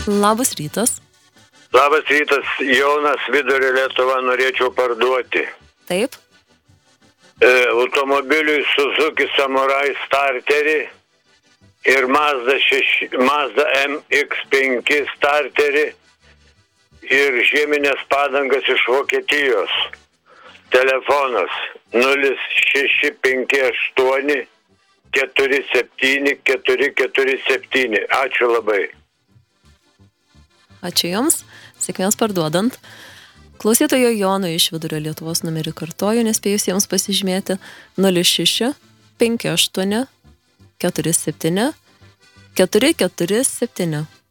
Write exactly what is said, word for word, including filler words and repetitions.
Labas rytas. Labas rytas, Jonas, Vidurio Lietuva, norėčiau parduoti. Taip. E, automobiliui Suzuki Samurai starterį ir Mazda, šeši, Mazda M X penki starterį ir žieminės padangas iš Vokietijos. Telefonas nulis šeši penki aštuoni keturi septyni keturi keturi septyni. Ačiū labai. Ačiū Jums. Sėkmės parduodant. Klausytojo Jono iš Vidurio Lietuvos numerį kartoju, nespėjus jiems pasižymėti nulis šeši penki aštuoni keturi septyni keturi keturi septyni.